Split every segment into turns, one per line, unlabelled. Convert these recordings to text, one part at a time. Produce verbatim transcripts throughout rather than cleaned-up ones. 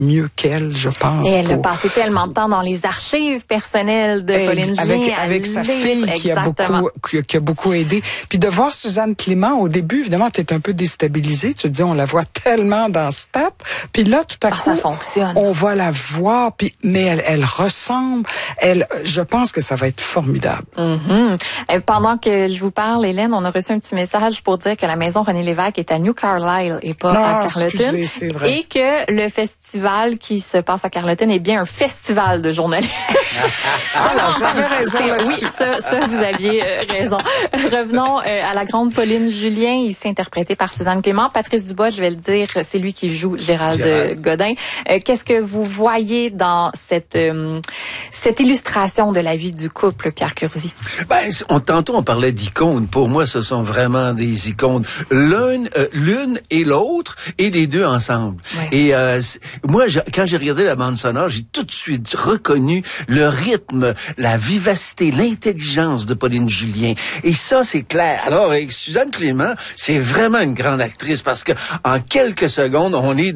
mieux qu'elle, je pense.
Et elle
pour...
a passé tellement de temps dans les archives personnelles de Pauline Julien.
Avec, avec sa fille qui a, beaucoup, qui, qui a beaucoup aidé. Puis de voir Suzanne Clément, au début, évidemment, tu es un peu déstabilisé. Tu te dis, on la voit tellement dans Step. Puis là, tout à
ah,
coup,
ça fonctionne.
On va la voir. Puis, mais elle, elle ressemble. Elle, je pense que ça va être formidable.
Mm-hmm. Et pendant que je vous parle, Hélène, on a reçu un petit message pour dire que la maison René Lévesque est à New Carlisle et pas
non,
à Carleton.
Excusez, c'est vrai.
Et que le festival qui se passe à Carleton est bien un festival de journalistes.
Ah, alors, j'avais raison.
Oui, ça, ça, vous aviez euh, raison. Revenons euh, à la grande Pauline Julien, ici interprétée par Suzanne Clément. Patrice Dubois, je vais le dire, c'est lui qui joue Gérald, Gérald. Godin. Euh, qu'est-ce que vous voyez dans cette euh, cette illustration de la vie du couple, Pierre Curzi?
Ben, on, tantôt, on parlait d'icônes. Pour moi, ce sont vraiment des icônes. L'une, euh, l'une et l'autre, et les deux ensemble. Ouais. Et euh, moi, je, quand j'ai regardé la bande sonore, j'ai tout de suite reconnu le rythme, la vivacité, l'intelligence de Pauline Julien. Et ça, c'est clair. Alors, avec Suzanne Clément, c'est vraiment une grande actrice parce que en quelques secondes, on est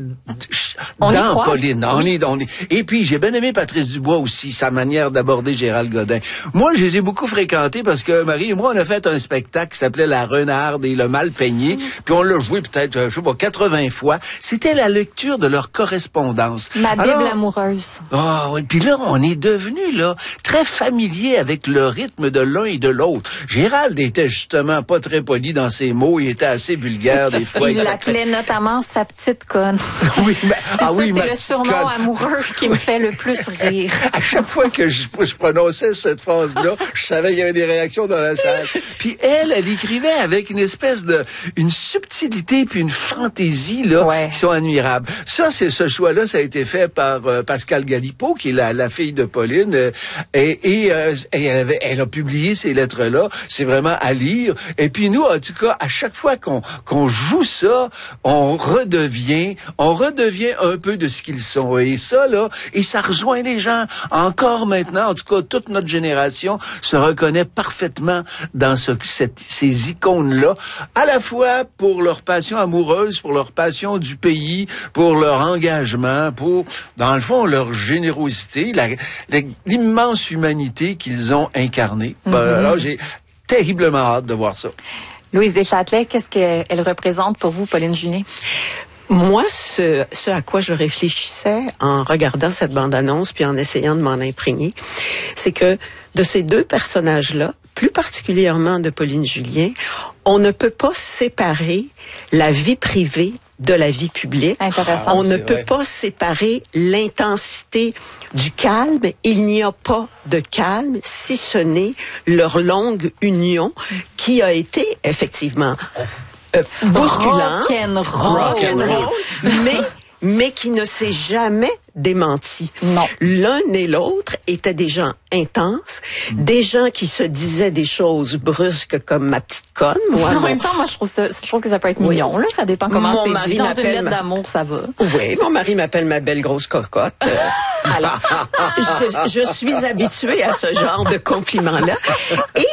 on
dans Pauline. On est, on est. Et puis, j'ai bien aimé Patrice Dubois aussi, sa manière d'aborder Gérald Godin. Moi, je les ai beaucoup fréquentés parce que Marie et moi, on a fait un spectacle qui s'appelait La Renarde et le Mal peigné. Mmh. Puis on l'a joué peut-être, je sais pas, quatre-vingts fois. C'était la lecture de leur correspondance.
Ma Bible
Alors,
amoureuse.
Ah oh, oui, puis là, on est devenu là très familier avec le rythme de l'un et de l'autre. Gérald était justement pas très poli dans ses mots, il était assez vulgaire des fois.
Il l'appelait notamment sa petite conne.
Oui, mais, ah
ça,
oui,
c'est le surnom conne. Amoureux qui me fait le plus rire.
À chaque fois que je, je prononçais cette phrase-là, je savais qu'il y avait des réactions dans la salle. Puis elle, elle écrivait avec une espèce de, une subtilité puis une fantaisie là
ouais.
qui sont admirables. Ça, c'est ce choix-là, ça a été fait par euh, Pascal Galipeau, qui est la, la fille de Pauline, euh, et, et, euh, et elle, avait, elle a publié ces lettres-là. C'est vraiment à lire. Et puis nous, en tout cas, à chaque fois qu'on qu'on joue ça, on redevient, on redevient un peu de ce qu'ils sont. Et ça, là, et ça rejoint les gens. Encore maintenant, en tout cas, toute notre génération se reconnaît parfaitement dans ce, cette, ces icônes-là, à la fois pour leur passion amoureuse, pour leur passion du pays, pour leur engagement, pour, dans le fond, leur générosité, la, la, l'immense humanité qu'ils ont incarnée. Mm-hmm. Ben, alors, j'ai terriblement hâte de voir ça.
Louise Deschâtelet, qu'est-ce qu'elle représente pour vous, Pauline Julien?
Moi, ce, ce à quoi je réfléchissais en regardant cette bande-annonce puis en essayant de m'en imprégner, c'est que de ces deux personnages-là, plus particulièrement de Pauline Julien, on ne peut pas séparer la vie privée de la vie publique.
Intéressant.
On ne
C'est
peut
vrai.
pas séparer l'intensité du calme. Il n'y a pas de calme si ce n'est leur longue union qui a été effectivement euh, bousculant,
rock'n'roll,
mais mais qui ne s'est jamais démenti.
Non.
L'un et l'autre étaient des gens intenses, mm. des gens qui se disaient des choses brusques comme ma petite conne. Moi,
en
mon...
même temps, moi, je trouve ça, je trouve que ça peut être oui. mignon, là. Ça dépend comment
mon
c'est
mari
dit. Dans une lettre
ma...
d'amour, ça va.
Oui, mon mari m'appelle ma belle grosse cocotte. Euh, alors, je, je suis habituée à ce genre de compliments-là. Et,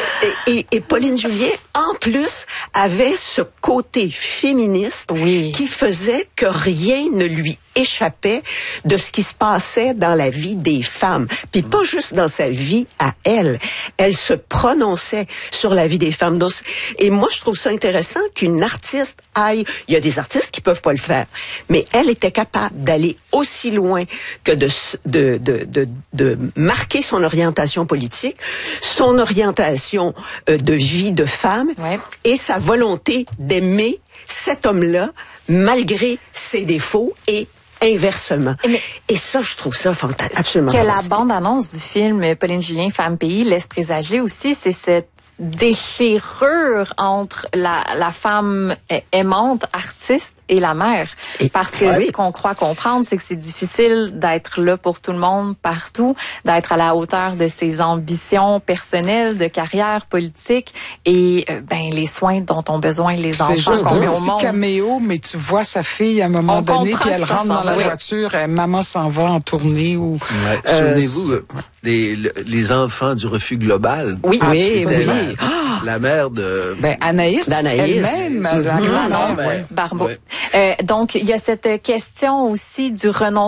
et, et Pauline Julien, en plus, avait ce côté féministe
oui.
qui faisait que rien ne lui échappait de ce qui se passait dans la vie des femmes. Puis pas juste dans sa vie à elle. Elle se prononçait sur la vie des femmes. Donc, et moi, je trouve ça intéressant qu'une artiste aille... Il y a des artistes qui peuvent pas le faire. Mais elle était capable d'aller aussi loin que de, de, de, de, de marquer son orientation politique, son orientation euh, de vie de femme
ouais.
et sa volonté d'aimer cet homme-là malgré ses défauts et inversement. Mais, et ça, je trouve ça fantastique. Absolument
que
fantastique.
La bande-annonce du film Pauline Julien, Femme Pays, laisse présager aussi, c'est cette déchirure entre la, la femme aimante, artiste, et la mère. Et, Parce que oui. ce qu'on croit comprendre, c'est que c'est difficile d'être là pour tout le monde, partout, d'être à la hauteur de ses ambitions personnelles, de carrière politique, et euh, ben les soins dont ont besoin les enfants.
C'est juste
qu'on
un
met au
petit
monde.
caméo, mais tu vois sa fille à un moment
On
donné, puis elle rentre dans la
oui.
voiture, et maman s'en va en tournée. Ou,
ouais.
euh,
Souvenez-vous, euh, les, les enfants du refus global.
Oui,
oui, oui.
La, ah, la mère de...
Ben, Anaïs,
Anaïs.
elle-même.
Mmh,
la
non,
ouais.
Barbeau.
Ouais.
Euh, donc, il y a cette question aussi du renoncement